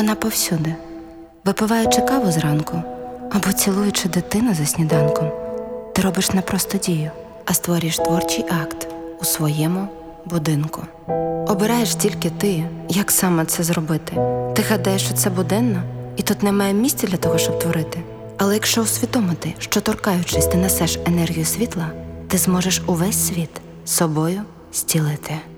Вона повсюди. Випиваючи каву зранку або цілуючи дитину за сніданком, ти робиш не просто дію, а створюєш творчий акт у своєму будинку. Обираєш тільки ти, як саме це зробити. Ти гадаєш, що це буденно, і тут немає місця для того, щоб творити. Але якщо усвідомити, що торкаючись ти несеш енергію світла, ти зможеш увесь світ собою зцілити.